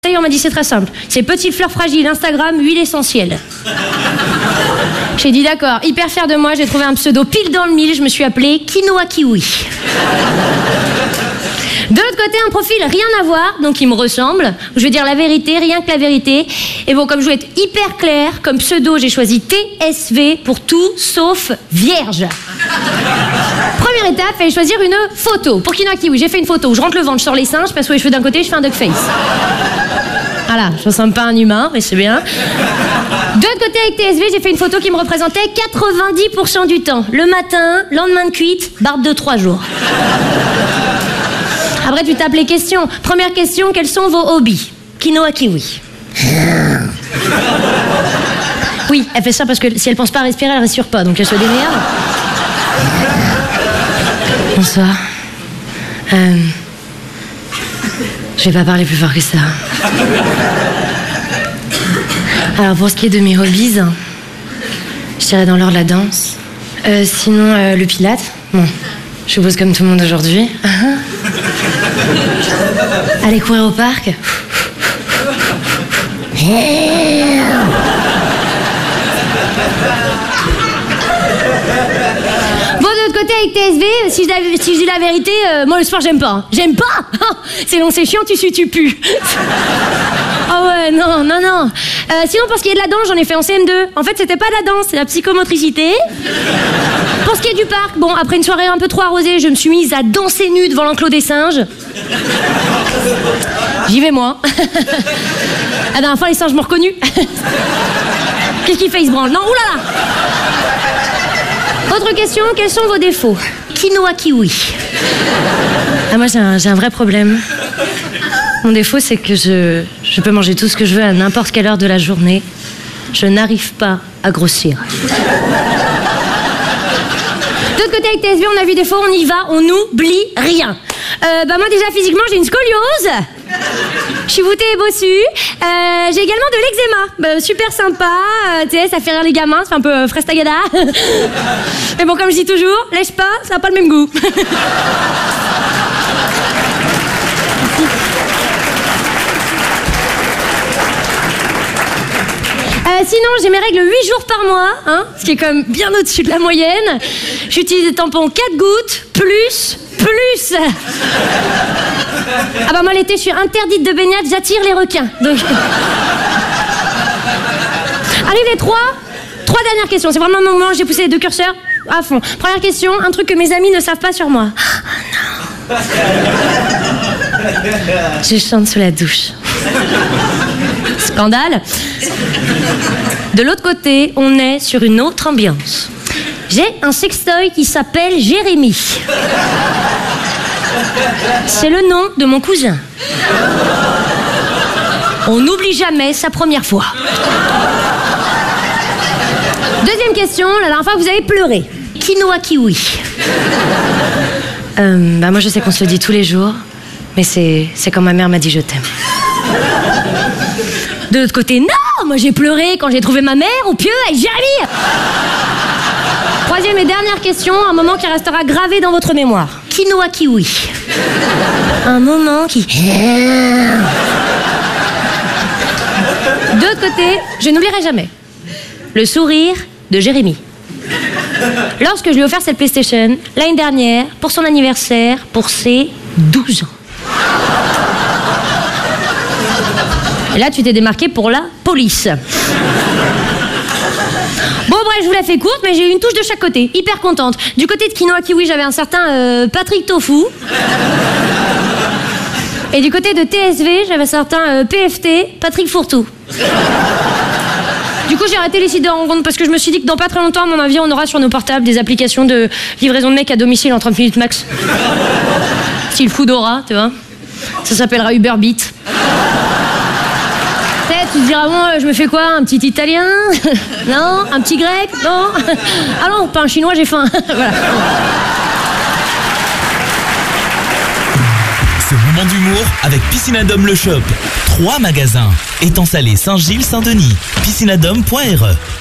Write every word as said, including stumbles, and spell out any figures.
On m'a dit c'est très simple, c'est petite fleur fragile, Instagram, huile essentielle. J'ai dit d'accord, hyper fière de moi, j'ai trouvé un pseudo pile dans le mille, je me suis appelée Quinoa Kiwi. De l'autre côté, un profil rien à voir, donc il me ressemble. Je vais dire la vérité, rien que la vérité. Et bon, comme je veux être hyper claire, comme pseudo, j'ai choisi T S V pour tout sauf vierge. Première étape, il fallait choisir une photo. Pour Quinoa Kiwi, j'ai fait une photo où je rentre le ventre, je sors les seins, je passe les cheveux d'un côté, je fais un duck face. Voilà, je ressemble pas à un humain, mais c'est bien. De l'autre côté, avec T S V, j'ai fait une photo qui me représentait quatre-vingt-dix pour cent du temps. Le matin, lendemain de cuite, barbe de trois jours. Après, tu tapes les questions. Première question, quels sont vos hobbies? Quinoa Kiwi. Oui, elle fait ça parce que si elle pense pas à respirer, elle respire pas, donc elle se démerde. Bonsoir. Euh... Je vais pas parler plus fort que ça. Alors, pour ce qui est de mes hobbies, je dirais dans l'ordre la danse. Euh, sinon, euh, le pilate. Bon, je suppose comme tout le monde aujourd'hui. Aller courir au parc. Bon, de l'autre côté, avec T S V, si je, si je dis la vérité, euh, moi le sport j'aime pas. Hein. J'aime pas. C'est long, c'est chiant, tu sues, tu pues. Ah ouais, non, non, non. Euh, sinon, pour ce qui est de la danse, j'en ai fait en C M deux. En fait, c'était pas de la danse, c'est la psychomotricité. Pour ce qui est du parc, bon, après une soirée un peu trop arrosée, je me suis mise à danser nue devant l'enclos des singes. J'y vais, moi. La dernière fois, les singes m'ont reconnue. Qu'est-ce qu'il fait, il se branle? Non, oulala. Autre question, quels sont vos défauts? Quinoa Kiwi. Ah, moi, j'ai un, j'ai un vrai problème. Mon défaut, c'est que je, je peux manger tout ce que je veux à n'importe quelle heure de la journée. Je n'arrive pas à grossir. De l'autre côté, avec T S V, on a vu des fois, on y va, on n'oublie rien. Euh, bah moi, déjà, physiquement, j'ai une scoliose. Je suis voûtée et bossue. Euh, j'ai également de l'eczéma. Bah, super sympa. Euh, tu sais, ça fait rire les gamins. Ça fait un peu euh, frestagada. Mais bon, comme je dis toujours, lèche pas, ça n'a pas le même goût. Euh, sinon, j'ai mes règles huit jours par mois, hein, ce qui est quand même bien au-dessus de la moyenne. J'utilise des tampons quatre gouttes, plus, plus. Ah bah moi l'été, je suis interdite de baignade, j'attire les requins. Donc... Allez, les trois, trois dernières questions. C'est vraiment le moment où j'ai poussé les deux curseurs à fond. Première question, un truc que mes amis ne savent pas sur moi. Oh non. Je chante sous la douche. Scandale. De l'autre côté, on est sur une autre ambiance. J'ai un sextoy qui s'appelle Jérémy. C'est le nom de mon cousin. On n'oublie jamais sa première fois. Deuxième question, la dernière fois vous avez pleuré. Quinoa Kiwi. Euh, bah moi je sais qu'on se le dit tous les jours, mais c'est, c'est quand ma mère m'a dit je t'aime. De l'autre côté, non, moi j'ai pleuré quand j'ai trouvé ma mère au pieu avec Jérémy. Troisième et dernière question, un moment qui restera gravé dans votre mémoire. Quinoa Kiwi. Un moment qui... De l'autre côté, je n'oublierai jamais le sourire de Jérémy. Lorsque je lui ai offert cette PlayStation, l'année dernière, pour son anniversaire, pour ses douze ans. Et là, tu t'es démarqué pour la police. Bon, bref, je vous la fais courte, mais j'ai eu une touche de chaque côté. Hyper contente. Du côté de Quinoa Kiwi, j'avais un certain euh, Patrick Tofu. Et du côté de T S V, j'avais un certain euh, P F T, Patrick Fourtou. Du coup, j'ai arrêté les sites de rencontres parce que je me suis dit que dans pas très longtemps, à mon avis, on aura sur nos portables des applications de livraison de mecs à domicile en trente minutes max. Style Foodora, tu vois. Ça s'appellera Uber Beat. Tu te diras, bon, je me fais quoi? Un petit italien? Non? Un petit grec? Non? Ah non, pas un chinois, j'ai faim. Voilà. Ce moment d'humour avec Piscinadome le Shop. Trois magasins. Étang Salé, Saint-Gilles, Saint-Denis. piscinadome point R E